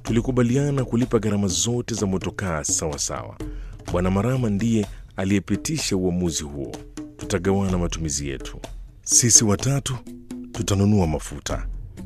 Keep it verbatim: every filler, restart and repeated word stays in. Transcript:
Tulikubaliana kulipa gharama zote za motokaa sawa sawa. Bwana Marama ndiye aliyepitisha uamuzi huo. Tutagawana matumizi yetu. Sisi watatu tutanunua mafuta,